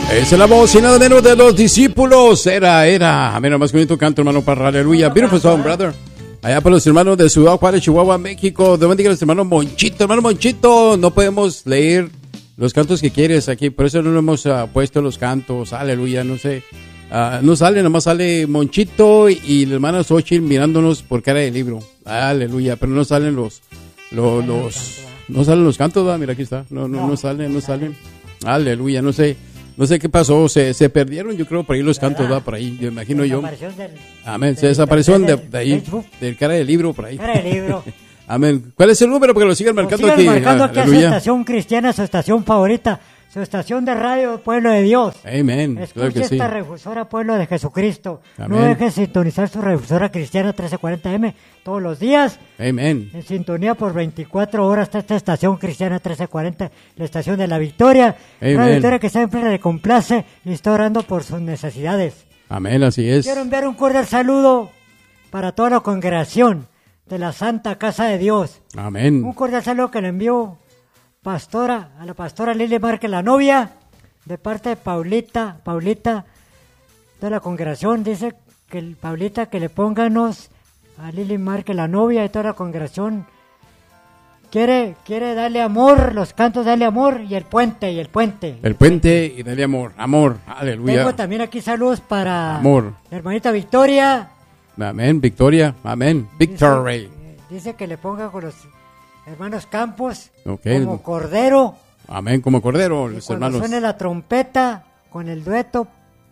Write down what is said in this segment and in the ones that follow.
Es la voz y nada menos de los discípulos. Era. Mira, más bonito canto, hermano, para aleluya. Beautiful song, brother. Allá para los hermanos de Ciudad Juárez, Chihuahua, México. ¿De dónde los hermanos Monchito? Hermano Monchito, no podemos leer los cantos que quieres aquí. Por eso no hemos puesto los cantos. Aleluya, no sé. No sale, nomás sale Monchito y la hermana Xochitl mirándonos por cara de libro. Aleluya, pero no salen no salen los cantos, ¿verdad? Mira, aquí está. No salen. Aleluya, no sé qué pasó, se perdieron, yo creo, por ahí los cantos, ¿verdad? Por ahí, yo imagino yo. Amén, se desaparecieron de ahí, del cara de libro, por ahí. Cara de libro. Amén. ¿Cuál es el número? Porque lo sigan marcando aquí. Marcando aquí a su estación cristiana, su estación favorita, su estación de radio, Pueblo de Dios. Amén. Escuche claro esta refusora, Pueblo de Jesucristo. Amén. No deje de sintonizar su refusora cristiana 1340M todos los días. Amén. En sintonía por 24 horas está esta estación cristiana 1340, la estación de la Victoria. Amén. La Victoria que siempre le complace y está orando por sus necesidades. Amén, así es. Quiero enviar un cordial saludo para toda la congregación de la Santa Casa de Dios. Amén. Un cordial saludo que le envío a la pastora Lili Márquez, la novia, de parte de Paulita de la congregación. Dice que Paulita que le pónganos a Lili Márquez, la novia, y toda la congregación quiere darle amor, los cantos dale amor y el puente. El puente y dale amor, aleluya. Tengo también aquí saludos para amor. La hermanita Victoria. Amén, Victoria, amén, Victory. Dice que le ponga con los hermanos Campos, okay, como Cordero. Amén, como Cordero, los cuando hermanos. Suene la trompeta con el dueto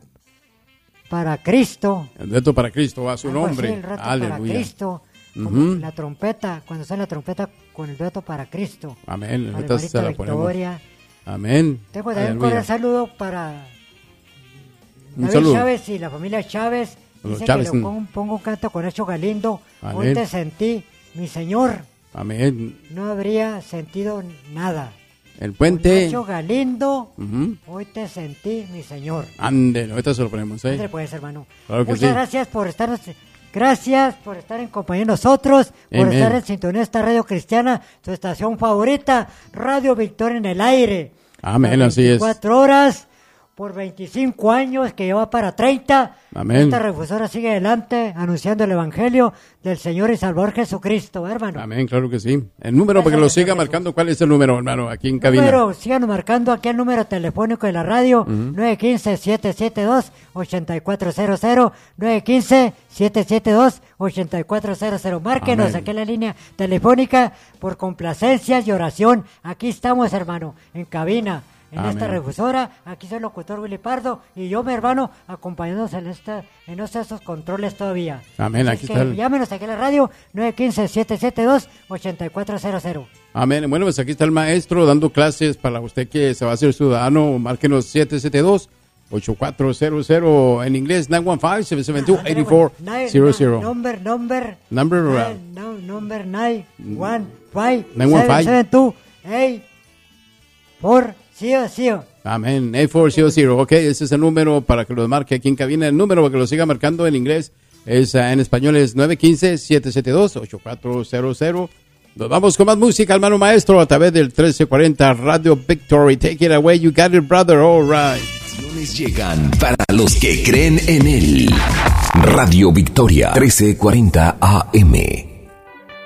para Cristo. El dueto para Cristo, a su nombre. Así, aleluya. Para Cristo. La trompeta, cuando suene la trompeta con el dueto para Cristo. Amén. A la hermanita Victoria. Amén. Tengo también un cordial saludo para David Chávez y la familia Chávez. Dice Chávez, que le pongo un canto con Hecho Galindo. Amén. Hoy te sentí, mi Señor. Amén. No habría sentido nada. El puente. Hecho Galindo. Hoy te sentí, mi Señor. Ándale, ahorita se lo ponemos, ¿eh? Ándale, pues, hermano. Claro que Muchas gracias por estar en compañía de nosotros, por Amén. Estar en sintonía de esta radio cristiana, su estación favorita, Radio Victoria en el aire. Amén, así es. 24 horas. Por 25 años, que lleva para 30. Amén. Esta refusora sigue adelante anunciando el Evangelio del Señor y Salvador Jesucristo, hermano. Amén, claro que sí. El número, para que lo siga marcando, ¿cuál es el número, hermano, aquí en cabina? Síganos marcando aquí el número telefónico de la radio, 915-772-8400, 915-772-8400. Márquenos. Amén. Aquí en la línea telefónica por complacencias y oración. Aquí estamos, hermano, en cabina. En Amén. Esta refusora, aquí soy el locutor Willy Pardo y yo, mi hermano, acompañándonos en estos controles todavía. Amén, aquí está. Llámenos aquí a la radio, 915-772-8400. Amén, bueno, pues aquí está el maestro dando clases para usted que se va a hacer ciudadano. Márquenos 772-8400 en inglés, 915-772-8400. Number 915-772-8400. Amén, 8400, ok, ese es el número para que lo marque aquí en cabina. El número para que lo siga marcando en inglés en español es 915-772-8400. Nos vamos con más música, hermano maestro, a través del 1340 Radio Victory. Take it away, you got it, brother, all right. Llegan para los que creen en él. Radio Victoria, 1340 AM.